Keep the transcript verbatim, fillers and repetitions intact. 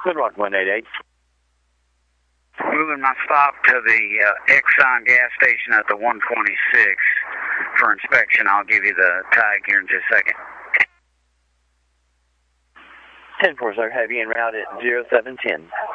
Good Rock one eight eight. Moving my stop to the uh, Exxon gas station at the one twenty-six for inspection. I'll give you the tag here in just a second. ten four, sir. Heavy en route at zero seven ten.